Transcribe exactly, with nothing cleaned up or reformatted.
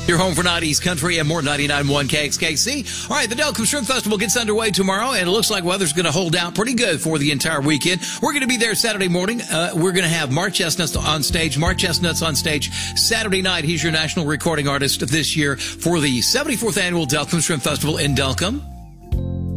Your home for nineties country and more. Ninety-nine point one K X K C. All right, the Delcombe Shrimp Festival gets underway tomorrow, and it looks like weather's going to hold out pretty good for the entire weekend. We're going to be there Saturday morning. Uh, we're going to have Mark Chestnuts on stage. Mark Chestnuts on stage Saturday night. He's your national recording artist this year for the seventy-fourth annual Delcombe Shrimp Festival in Delcombe.